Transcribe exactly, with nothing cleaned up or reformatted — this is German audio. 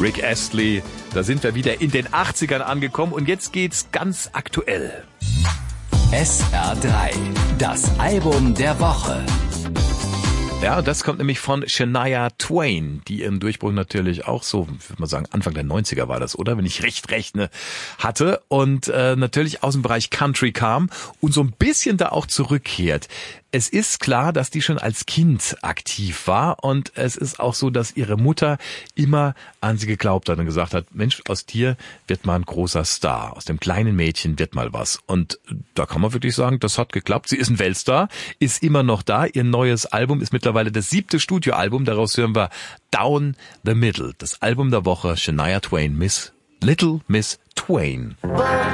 Rick Astley. Da sind wir wieder in den achtzigern angekommen und jetzt geht's ganz aktuell. S R drei, das Album der Woche. Ja, das kommt nämlich von Shania Twain, die ihren Durchbruch natürlich auch so, ich würde mal sagen, Anfang der neunziger war das, oder? Wenn ich recht rechne, hatte und äh, natürlich aus dem Bereich Country kam und so ein bisschen da auch zurückkehrt. Es ist klar, dass die schon als Kind aktiv war und es ist auch so, dass ihre Mutter immer an sie geglaubt hat und gesagt hat, Mensch, aus dir wird mal ein großer Star, aus dem kleinen Mädchen wird mal was. Und da kann man wirklich sagen, das hat geklappt. Sie ist ein Weltstar, ist immer noch da. Ihr neues Album ist mittlerweile das siebte Studioalbum. Daraus hören wir Down the Middle, das Album der Woche, Shania Twain, Miss Little Miss Twain.